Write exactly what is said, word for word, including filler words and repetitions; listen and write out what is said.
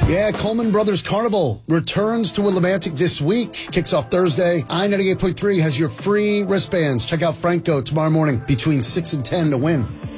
Yeah, Coleman Brothers Carnival returns to Willimantic this week. Kicks off Thursday. I ninety-eight point three has your free wristbands. Check out Franco tomorrow morning between six and ten to win.